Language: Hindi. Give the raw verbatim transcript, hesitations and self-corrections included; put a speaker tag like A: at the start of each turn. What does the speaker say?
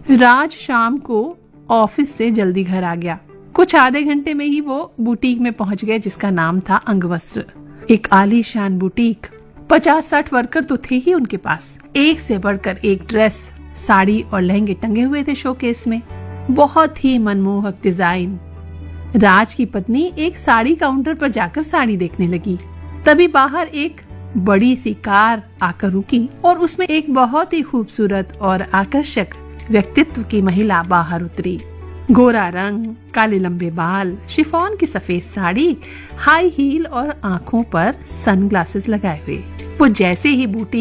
A: राज शाम को ऑफिस से जल्दी घर आ गया। कुछ आधे घंटे में ही वो बुटीक में पहुंच गए जिसका नाम था अंगवस्त्र। एक आलीशान बुटीक, पचास साठ वर्कर तो थे ही उनके पास। एक से बढ़कर एक ड्रेस, साड़ी और लहंगे टंगे हुए थे शोकेस में, बहुत ही मनमोहक डिजाइन। राज की पत्नी एक साड़ी काउंटर पर जाकर साड़ी देखने लगी। तभी बाहर एक बड़ी सी कार आकर रुकी और उसमें एक बहुत ही खूबसूरत और आकर्षक व्यक्तित्व की महिला बाहर उतरी। गोरा रंग, काले लंबे बाल, शिफॉन की सफेद साड़ी, हाई हील और आंखों पर सनग्लासेस लगाए हुए। वो जैसे ही बूटी